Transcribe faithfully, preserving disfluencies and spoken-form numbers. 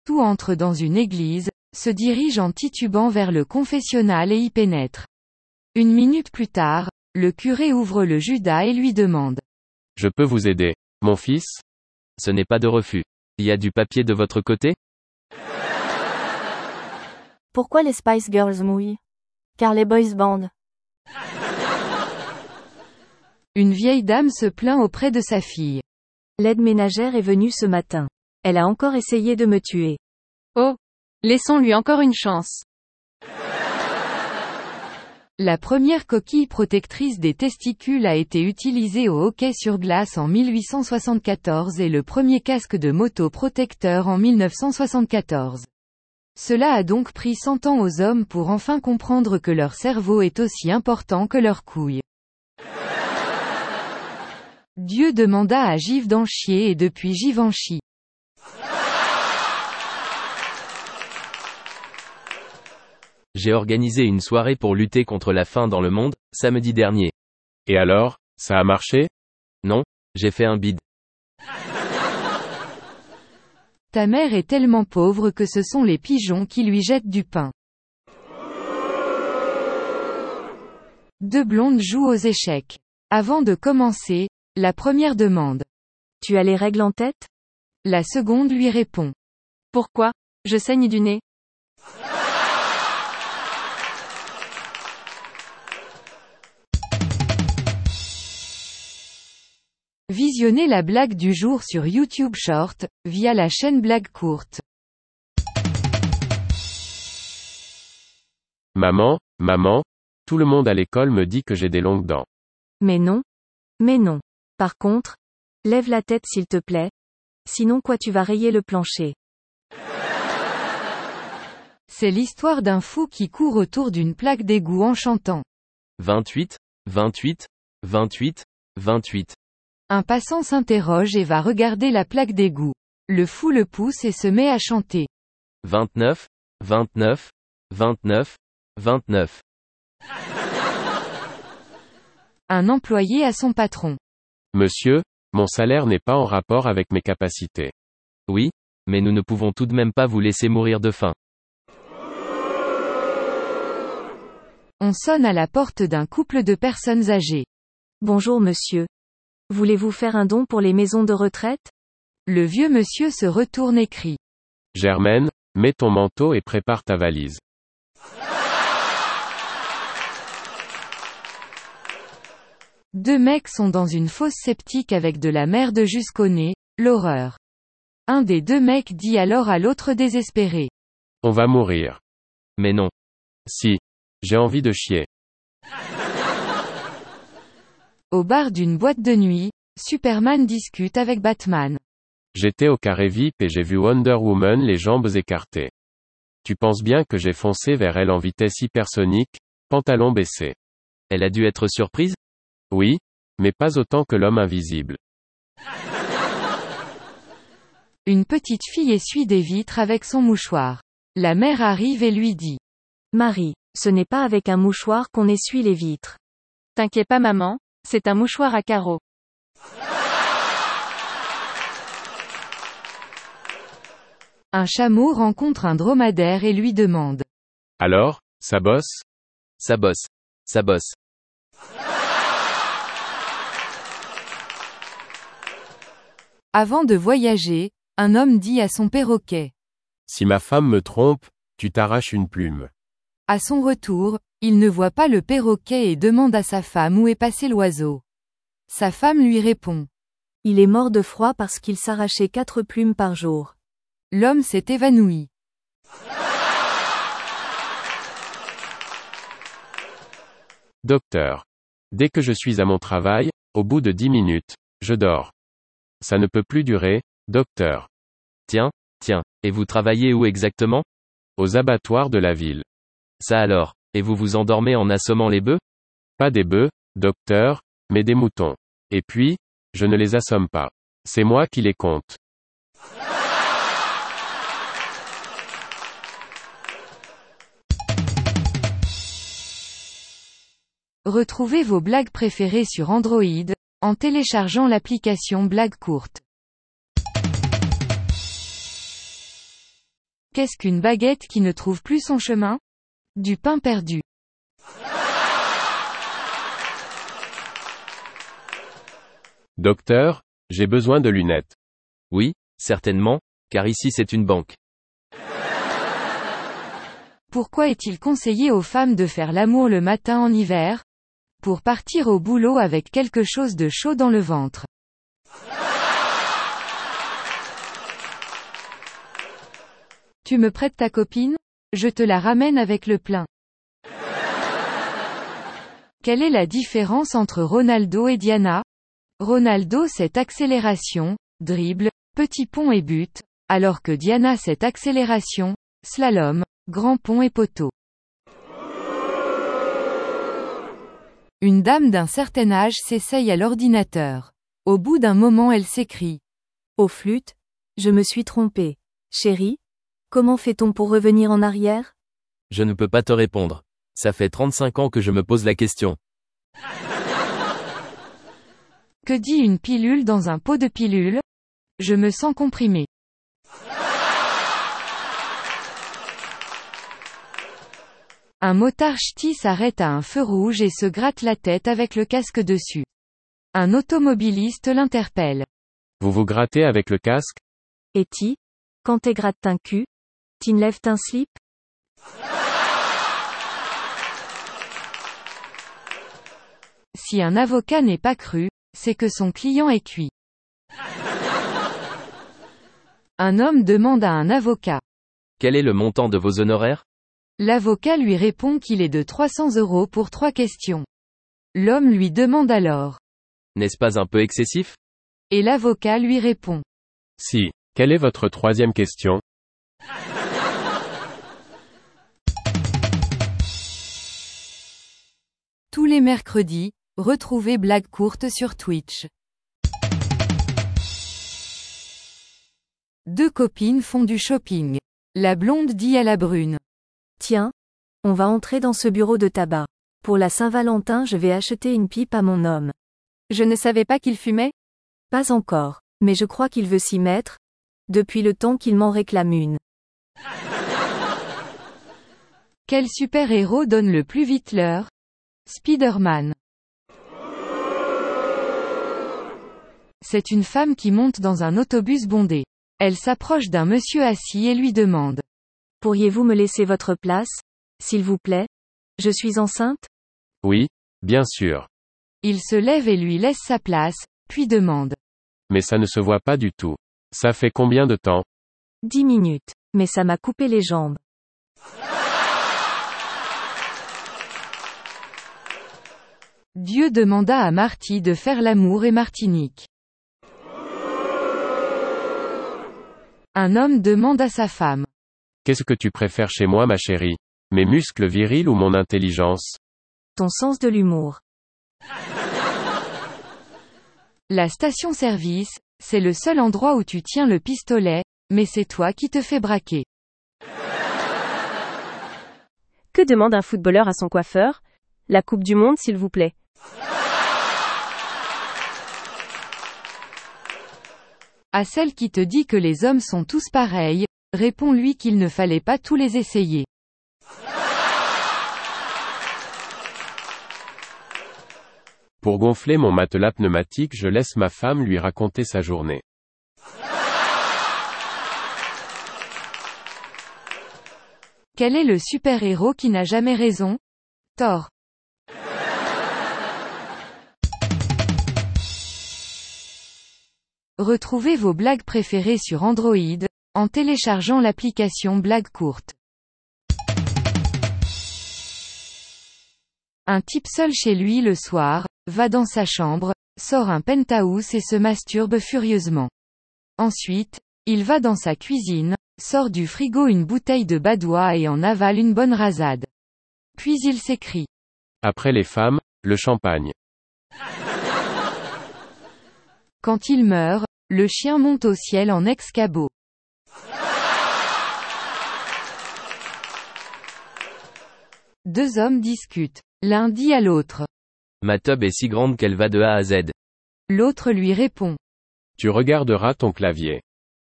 Tout entre dans une église, se dirige en titubant vers le confessionnal et y pénètre. Une minute plus tard, le curé ouvre le Judas et lui demande. Je peux vous aider, mon fils? Ce n'est pas de refus. Il y a du papier de votre côté? Pourquoi les Spice Girls mouillent? Car les boys band. Une vieille dame se plaint auprès de sa fille. L'aide ménagère est venue ce matin. Elle a encore essayé de me tuer. Oh! Laissons-lui encore une chance. La première coquille protectrice des testicules a été utilisée au hockey sur glace en mille huit cent soixante-quatorze et le premier casque de moto protecteur en mille neuf cent soixante-quatorze. Cela a donc pris cent ans aux hommes pour enfin comprendre que leur cerveau est aussi important que leurs couilles. Dieu demanda à Giv d'en chier et depuis Giv en chie. J'ai organisé une soirée pour lutter contre la faim dans le monde, samedi dernier. Et alors, ça a marché? Non, j'ai fait un bide. Ta mère est tellement pauvre que ce sont les pigeons qui lui jettent du pain. Deux blondes jouent aux échecs. Avant de commencer, la première demande. Tu as les règles en tête? La seconde lui répond. Pourquoi? Je saigne du nez. Visionnez la blague du jour sur YouTube Short, via la chaîne Blague Courte. Maman, maman, tout le monde à l'école me dit que j'ai des longues dents. Mais non. Mais non. Par contre, lève la tête s'il te plaît. Sinon quoi tu vas rayer le plancher. C'est l'histoire d'un fou qui court autour d'une plaque d'égout en chantant. vingt-huit, vingt-huit, vingt-huit, vingt-huit. Un passant s'interroge et va regarder la plaque d'égout. Le fou le pousse et se met à chanter. vingt-neuf, vingt-neuf, vingt-neuf, vingt-neuf. Un employé à son patron. Monsieur, mon salaire n'est pas en rapport avec mes capacités. Oui, mais nous ne pouvons tout de même pas vous laisser mourir de faim. On sonne à la porte d'un couple de personnes âgées. Bonjour monsieur. Voulez-vous faire un don pour les maisons de retraite? Le vieux monsieur se retourne et crie. Germaine, mets ton manteau et prépare ta valise. Deux mecs sont dans une fosse septique avec de la merde jusqu'au nez, l'horreur. Un des deux mecs dit alors à l'autre désespéré. On va mourir. Mais non. Si. J'ai envie de chier. Au bar d'une boîte de nuit, Superman discute avec Batman. J'étais au carré V I P et j'ai vu Wonder Woman les jambes écartées. Tu penses bien que j'ai foncé vers elle en vitesse hypersonique, pantalon baissé. Elle a dû être surprise? Oui, mais pas autant que l'homme invisible. Une petite fille essuie des vitres avec son mouchoir. La mère arrive et lui dit. Marie, ce n'est pas avec un mouchoir qu'on essuie les vitres. T'inquiète pas maman, c'est un mouchoir à carreaux. Un chameau rencontre un dromadaire et lui demande. Alors, ça bosse? Ça bosse. Ça bosse. Avant de voyager, un homme dit à son perroquet. Si ma femme me trompe, tu t'arraches une plume. À son retour, il ne voit pas le perroquet et demande à sa femme où est passé l'oiseau. Sa femme lui répond. Il est mort de froid parce qu'il s'arrachait quatre plumes par jour. L'homme s'est évanoui. Docteur. Dès que je suis à mon travail, au bout de dix minutes, je dors. Ça ne peut plus durer, docteur. Tiens, tiens, et vous travaillez où exactement? Aux abattoirs de la ville. Ça alors, et vous vous endormez en assommant les bœufs? Pas des bœufs, docteur, mais des moutons. Et puis, je ne les assomme pas. C'est moi qui les compte. Retrouvez vos blagues préférées sur Android, en téléchargeant l'application Blague Courte. Qu'est-ce qu'une baguette qui ne trouve plus son chemin? Du pain perdu. Docteur, j'ai besoin de lunettes. Oui, certainement, car ici c'est une banque. Pourquoi est-il conseillé aux femmes de faire l'amour le matin en hiver? Pour partir au boulot avec quelque chose de chaud dans le ventre. Tu me prêtes ta copine? Je te la ramène avec le plein. Quelle est la différence entre Ronaldo et Diana? Ronaldo c'est accélération, dribble, petit pont et but, alors que Diana c'est accélération, slalom, grand pont et poteau. Une dame d'un certain âge s'essaye à l'ordinateur. Au bout d'un moment elle s'écrie. Au flûte, je me suis trompée. Chérie, comment fait-on pour revenir en arrière? Je ne peux pas te répondre. Ça fait trente-cinq ans que je me pose la question. Que dit une pilule dans un pot de pilules? Je me sens comprimé. Un motard ch'ti s'arrête à un feu rouge et se gratte la tête avec le casque dessus. Un automobiliste l'interpelle. Vous vous grattez avec le casque? Et ti, quand t'es gratte un cul, t'enlèves un slip? Si un avocat n'est pas cru, c'est que son client est cuit. Un homme demande à un avocat. Quel est le montant de vos honoraires? L'avocat lui répond qu'il est de trois cents euros pour trois questions. L'homme lui demande alors. N'est-ce pas un peu excessif? Et l'avocat lui répond. Si. Quelle est votre troisième question? Tous les mercredis, retrouvez Blague Courte sur Twitch. Deux copines font du shopping. La blonde dit à la brune. Tiens, on va entrer dans ce bureau de tabac. Pour la Saint-Valentin, je vais acheter une pipe à mon homme. Je ne savais pas qu'il fumait? Pas encore, mais je crois qu'il veut s'y mettre, depuis le temps qu'il m'en réclame une. Quel super-héros donne le plus vite l'heure? Spider-Man. C'est une femme qui monte dans un autobus bondé. Elle s'approche d'un monsieur assis et lui demande. Pourriez-vous me laisser votre place, s'il vous plaît? Je suis enceinte? Oui, bien sûr. Il se lève et lui laisse sa place, puis demande. Mais ça ne se voit pas du tout. Ça fait combien de temps? Dix minutes. Mais ça m'a coupé les jambes. Dieu demanda à Marty de faire l'amour et Martinique. Un homme demande à sa femme. Qu'est-ce que tu préfères chez moi, ma chérie? Mes muscles virils ou mon intelligence? Ton sens de l'humour. La station-service, c'est le seul endroit où tu tiens le pistolet, mais c'est toi qui te fais braquer. Que demande un footballeur à son coiffeur? La Coupe du Monde, s'il vous plaît. À celle qui te dit que les hommes sont tous pareils, réponds-lui qu'il ne fallait pas tous les essayer. Pour gonfler mon matelas pneumatique, je laisse ma femme lui raconter sa journée. Quel est le super-héros qui n'a jamais raison? Thor. Retrouvez vos blagues préférées sur Android, en téléchargeant l'application Blague Courte. Un type seul chez lui le soir, va dans sa chambre, sort un penthouse et se masturbe furieusement. Ensuite, il va dans sa cuisine, sort du frigo une bouteille de badois et en avale une bonne rasade. Puis il s'écrie. Après les femmes, le champagne. Quand il meurt, le chien monte au ciel en ex-cabot. Deux hommes discutent. L'un dit à l'autre. Ma tub est si grande qu'elle va de A à Z. L'autre lui répond. Tu regarderas ton clavier.